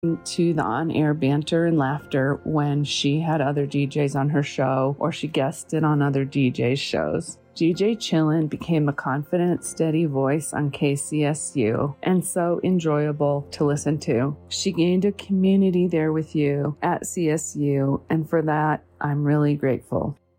to the on-air banter and laughter when she had other DJs on her show or she guested on other DJs' shows. DJ Chillin became a confident, steady voice on KCSU and so enjoyable to listen to. She gained a community there with you at CSU, and for that, I'm really grateful.